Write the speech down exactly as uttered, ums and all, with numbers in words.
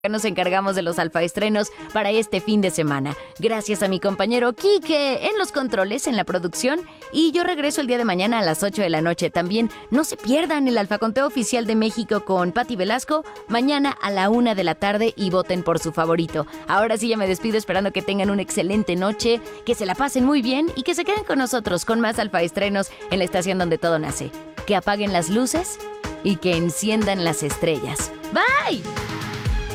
Nos encargamos de los alfaestrenos para este fin de semana. Gracias a mi compañero Quique en los controles, en la producción. Y yo regreso el día de mañana a las ocho de la noche. También no se pierdan el Alfaconteo Oficial de México con Pati Velasco. Mañana a la una de la tarde y voten por su favorito. Ahora sí ya me despido esperando que tengan una excelente noche, que se la pasen muy bien y que se queden con nosotros con más alfaestrenos en la estación donde todo nace. Que apaguen las luces y que enciendan las estrellas. ¡Bye!